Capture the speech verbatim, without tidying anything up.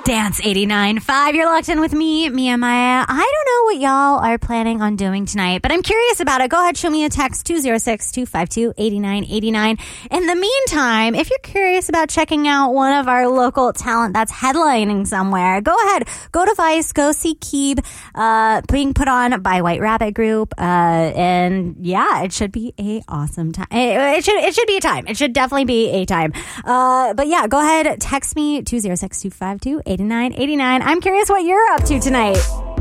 Dance eighty-nine point five. You're locked in with me, Mia Maya. I don't know what y'all are planning on doing tonight, but I'm curious about it. Go ahead, show me a text, two oh six, two five two, eight nine eight nine. In the meantime, if you're curious about checking out one of our local talent that's headlining somewhere, go ahead, go to Vice, go see Keeb, uh, being put on by White Rabbit Group, uh, and yeah, it should be a awesome time. It, it should it should be a time. It should definitely be a time. Uh, but yeah, go ahead, text me, two oh six, two five two, eight nine eight nine. I'm curious what you're up to tonight.